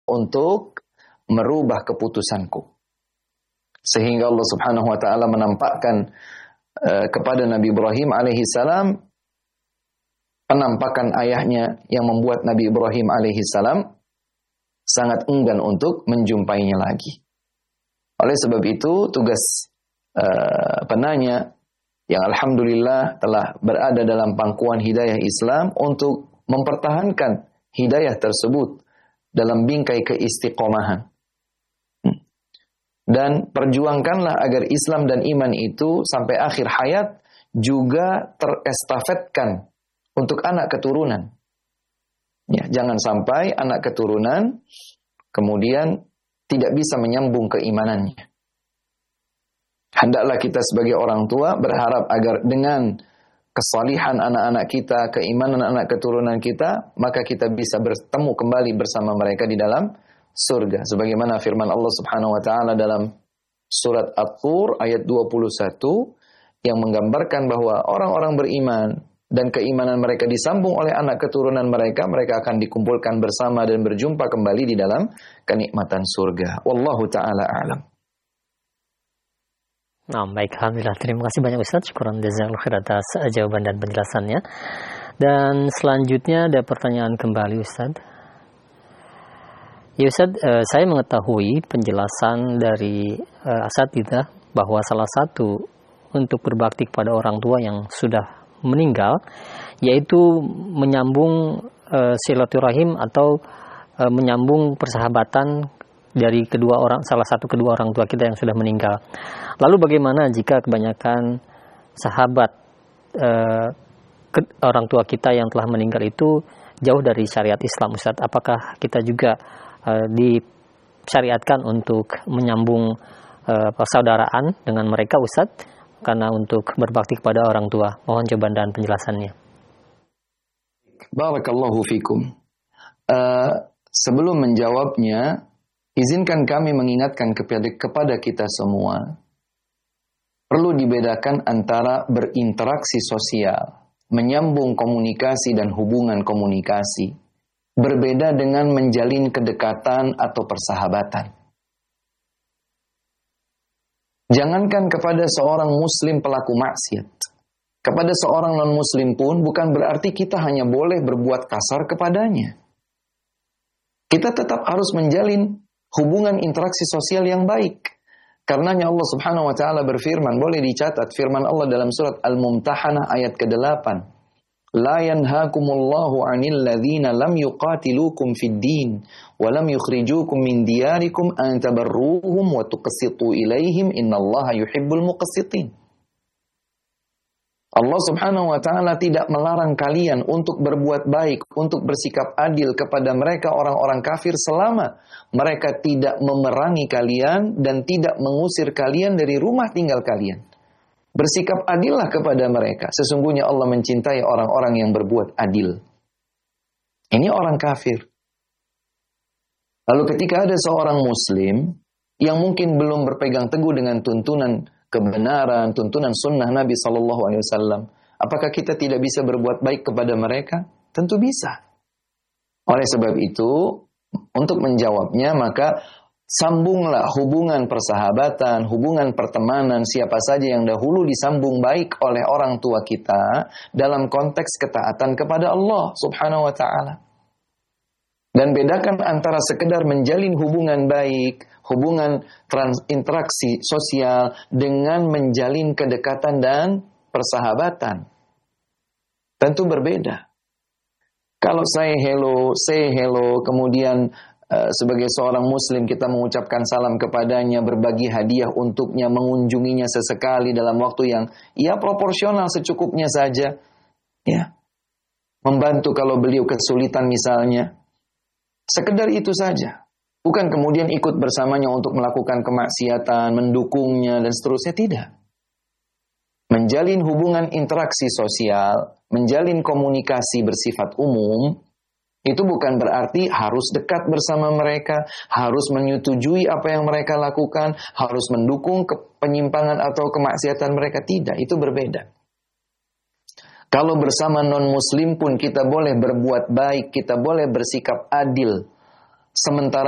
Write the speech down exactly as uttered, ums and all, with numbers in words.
untuk merubah keputusanku. Sehingga Allah Subhanahu wa taala menampakkan uh, kepada Nabi Ibrahim alaihi salam penampakan ayahnya yang membuat Nabi Ibrahim alaihi salam sangat enggan untuk menjumpainya lagi. Oleh sebab itu, tugas uh, penanya yang alhamdulillah telah berada dalam pangkuan hidayah Islam untuk mempertahankan hidayah tersebut dalam bingkai keistiqomahan. Dan perjuangkanlah agar Islam dan iman itu sampai akhir hayat juga terestafetkan untuk anak keturunan. Ya, jangan sampai anak keturunan kemudian tidak bisa menyambung keimanannya. Hendaklah kita sebagai orang tua berharap agar dengan kesalihan anak-anak kita, keimanan anak keturunan kita, maka kita bisa bertemu kembali bersama mereka di dalam surga. Sebagaimana firman Allah Subhanahu wa taala dalam surat At-Tur ayat dua puluh satu yang menggambarkan bahwa orang-orang beriman dan keimanan mereka disambung oleh anak keturunan mereka, mereka akan dikumpulkan bersama dan berjumpa kembali di dalam kenikmatan surga. Wallahu taala a'lam. Nah, baik, alhamdulillah. Terima kasih banyak Ustaz. Syukuran jazakallahu khair atas jawaban dan penjelasannya. Dan selanjutnya ada pertanyaan kembali Ustaz. Ya Ustaz, eh, saya mengetahui penjelasan dari eh, asatidzah bahwa salah satu untuk berbakti kepada orang tua yang sudah meninggal yaitu menyambung eh, silaturahim atau eh, menyambung persahabatan dari kedua orang, salah satu kedua orang tua kita yang sudah meninggal. Lalu bagaimana jika kebanyakan sahabat eh, ke, orang tua kita yang telah meninggal itu jauh dari syariat Islam Ustaz? Apakah kita juga eh, disyariatkan untuk menyambung eh, persaudaraan dengan mereka Ustaz? Karena untuk berbakti kepada orang tua. Mohon jawaban dan penjelasannya. Barakallahu fikum. Uh, sebelum menjawabnya, izinkan kami mengingatkan kepada, kepada kita semua, perlu dibedakan antara berinteraksi sosial, menyambung komunikasi dan hubungan komunikasi, berbeda dengan menjalin kedekatan atau persahabatan. Jangankan kepada seorang muslim pelaku maksiat, kepada seorang non-muslim pun bukan berarti kita hanya boleh berbuat kasar kepadanya. Kita tetap harus menjalin hubungan interaksi sosial yang baik. Karenanya Allah Subhanahu wa taala berfirman, boleh dicatat firman Allah dalam surat Al-Mumtahanah ayat kedelapan. La yanhaakumullahu 'anil ladzina lam yuqatilukum fid din wa lam yukhrijukum min diyarikum an tabarruhum wa tuqsitu ilaihim innallaha yuhibbul muqsitin. Allah Subhanahu wa taala tidak melarang kalian untuk berbuat baik, untuk bersikap adil kepada mereka orang-orang kafir selama mereka tidak memerangi kalian dan tidak mengusir kalian dari rumah tinggal kalian. Bersikap adillah kepada mereka. Sesungguhnya Allah mencintai orang-orang yang berbuat adil. Ini orang kafir. Lalu ketika ada seorang muslim yang mungkin belum berpegang teguh dengan tuntunan kebenaran, tuntunan sunnah Nabi sallallahu alaihi wasallam, apakah kita tidak bisa berbuat baik kepada mereka? Tentu bisa. Oleh sebab itu, untuk menjawabnya maka sambunglah hubungan persahabatan, hubungan pertemanan siapa saja yang dahulu disambung baik oleh orang tua kita dalam konteks ketaatan kepada Allah Subhanahu wa taala. Dan bedakan antara sekedar menjalin hubungan baik, hubungan trans, interaksi sosial dengan menjalin kedekatan dan persahabatan. Tentu berbeda. Kalau saya hello, say hello, kemudian Uh, sebagai seorang muslim kita mengucapkan salam kepadanya, berbagi hadiah untuknya, mengunjunginya sesekali dalam waktu yang ya proporsional secukupnya saja, ya, membantu kalau beliau kesulitan misalnya, sekedar itu saja, bukan kemudian ikut bersamanya untuk melakukan kemaksiatan, mendukungnya dan seterusnya, tidak. Menjalin hubungan interaksi sosial, menjalin komunikasi bersifat umum, itu bukan berarti harus dekat bersama mereka, harus menyetujui apa yang mereka lakukan, harus mendukung penyimpangan atau kemaksiatan mereka. Tidak, itu berbeda. Kalau bersama non-muslim pun kita boleh berbuat baik, kita boleh bersikap adil. Sementara